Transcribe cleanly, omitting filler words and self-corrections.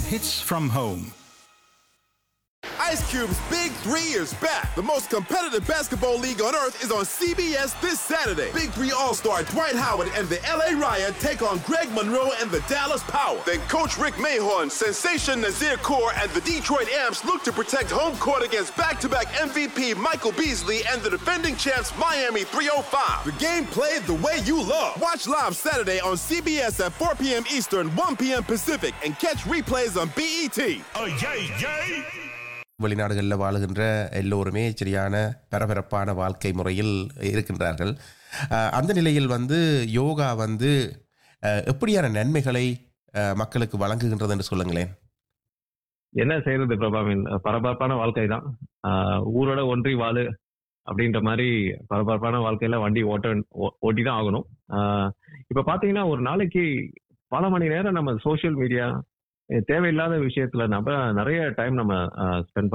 hits from home. Ice Cube's Big 3 is back. The most competitive basketball league on earth is on CBS this Saturday. Big 3 All-Star Dwight Howard and the LA Riot take on Greg Monroe and the Dallas Power. Then Coach Rick Mahorn, Sensation Nazir Kaur, and the Detroit Amps look to protect home court against back-to-back MVP Michael Beasley and the defending champs Miami 305. The game played the way you love. Watch live Saturday on CBS at 4 p.m. Eastern, 1 p.m. Pacific, and catch replays on BET. வெளிநாடுகளில் வாழுகின்ற எல்லோருமே சரியான பரபரப்பான வாழ்க்கை முறையில் இருக்கின்றார்கள். அந்த நிலையில் யோகா எப்படியான நன்மைகளை மக்களுக்கு வழங்குகின்றது என்று சொல்லுங்களேன். என்ன செய்யறது பிரபாவின், பரபரப்பான வாழ்க்கை தான். ஊரோட ஒன்றி வாழு அப்படின்ற மாதிரி பரபரப்பான வாழ்க்கையில வண்டி ஓட்டி தான் ஆகணும். இப்ப பாத்தீங்கன்னா ஒரு நாளைக்கு பல மணி நேரம் நம்ம சோசியல் மீடியா தேவையில்லாத விஷயத்துல நிறைய டைம் நம்ம ஸ்பெண்ட்